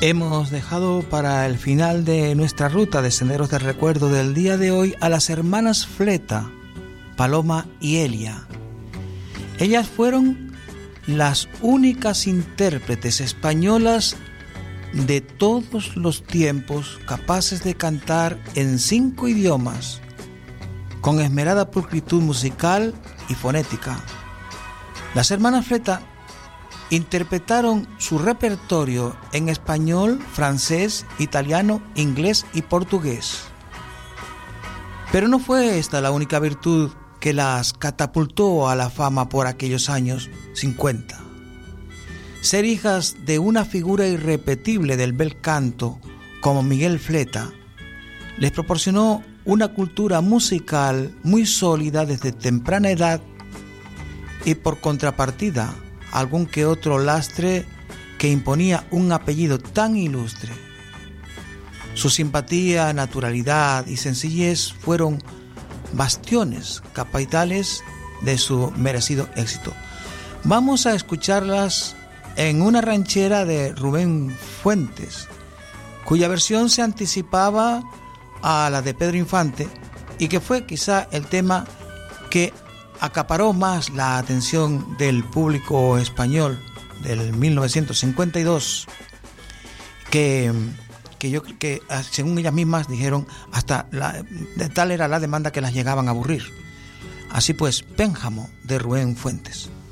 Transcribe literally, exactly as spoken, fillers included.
Hemos dejado para el final de nuestra ruta de senderos de recuerdo del día de hoy a las hermanas Fleta, Paloma y Elia. Ellas fueron las únicas intérpretes españolas de todos los tiempos capaces de cantar en cinco idiomas, con esmerada pulcritud musical y fonética. Las hermanas Fleta interpretaron su repertorio en español, francés, italiano, inglés y portugués. Pero no fue esta la única virtud que las catapultó a la fama por aquellos años cincuenta. Ser hijas de una figura irrepetible del bel canto como Miguel Fleta les proporcionó una cultura musical muy sólida desde temprana edad y, por contrapartida, algún que otro lastre que imponía un apellido tan ilustre. Su simpatía, naturalidad y sencillez fueron bastiones capitales de su merecido éxito. Vamos a escucharlas en una ranchera de Rubén Fuentes, cuya versión se anticipaba a la de Pedro Infante y que fue quizá el tema que acaparó más la atención del público español del mil novecientos cincuenta y dos, que, que yo que según ellas mismas dijeron, hasta la, de tal era la demanda que las llegaban a aburrir. Así pues, Pénjamo de Rubén Fuentes.